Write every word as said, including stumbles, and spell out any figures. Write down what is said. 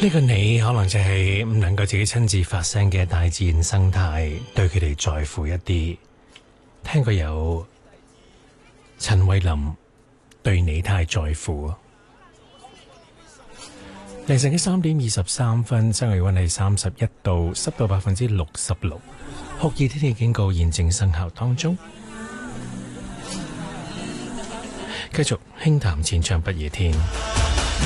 呢個你可能就係唔能夠自己親自發聲嘅大自然生態，對佢哋在乎一啲。聽過有陳慧琳對你太在乎。凌晨嘅三點二十三分，室外氣溫係三十一度，濕度百分之六十六，酷熱天氣警告現正生效當中。繼續輕談淺唱不夜天。